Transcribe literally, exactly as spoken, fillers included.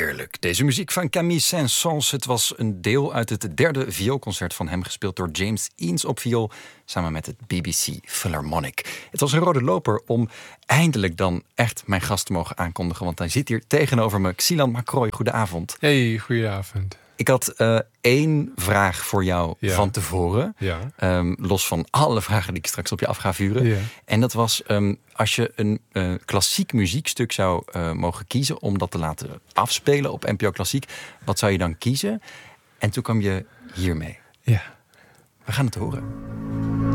Heerlijk. Deze muziek van Camille Saint-Saëns. Het was een deel uit het derde vioolconcert van hem, gespeeld door James Eanes op viool, samen met het B B C Philharmonic. Het was een rode loper om eindelijk dan echt mijn gast te mogen aankondigen, want hij zit hier tegenover me. Xilan Macroy, goedenavond. Hey, goedenavond. Ik had uh, één vraag voor jou ja. van tevoren. Ja. Um, los van alle vragen die ik straks op je af ga vuren. Ja. En dat was, um, als je een uh, klassiek muziekstuk zou uh, mogen kiezen om dat te laten afspelen op N P O Klassiek, wat zou je dan kiezen? En toen kwam je hiermee. Ja. We gaan het horen.